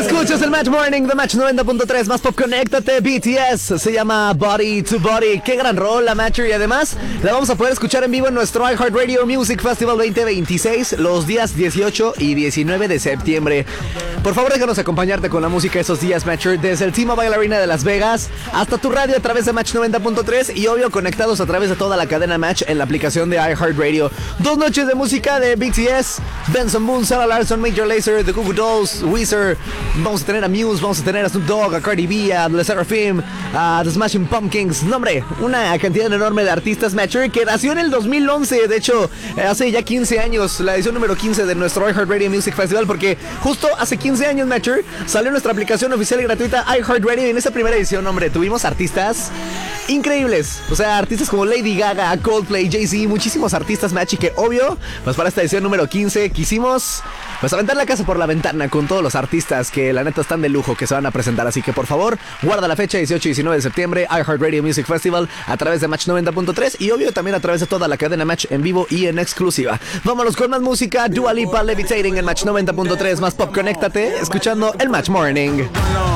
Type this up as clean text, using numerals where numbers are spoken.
Escuchas el Match Morning de Match 90.3, más pop, conéctate. BTS se llama Body to Body. Qué gran rol la Matcher, y además la vamos a poder escuchar en vivo en nuestro iHeartRadio Music Festival 2026 los días 18 y 19 de septiembre. Por favor, déjanos acompañarte con la música esos días, Matcher, desde el T-Mobile Arena de Las Vegas hasta tu radio a través de Match 90.3 y obvio conectados a través de toda la cadena Match en la aplicación de iHeartRadio. 2 noches de música de BTS, Benson Boone, Sarah Larsson, Major Lazer, The Goo Goo Dolls, Weezer. Vamos a tener a Muse, vamos a tener a Snoop Dogg, a Cardi B, a Le Seraphim, a The Smashing Pumpkins. No, hombre, una cantidad enorme de artistas, Matcher, que nació en el 2011. De hecho, hace ya 15 años, la edición número 15 de nuestro iHeartRadio Music Festival, porque justo hace 15 años, Matcher, salió nuestra aplicación oficial y gratuita iHeartRadio. Y en esa primera edición, hombre, tuvimos artistas increíbles. O sea, artistas como Lady Gaga, Coldplay, Jay-Z, muchísimos artistas, Match, y que obvio, pues para esta edición número 15 quisimos pues aventar la casa por la ventana con todos los artistas que la neta están de lujo que se van a presentar. Así que por favor, guarda la fecha 18 y 19 de septiembre, iHeartRadio Music Festival a través de Match 90.3 y obvio también a través de toda la cadena Match en vivo y en exclusiva. Vámonos con más música. Dua Lipa, Levitating en Match 90.3, más pop, conéctate, escuchando el Match Morning.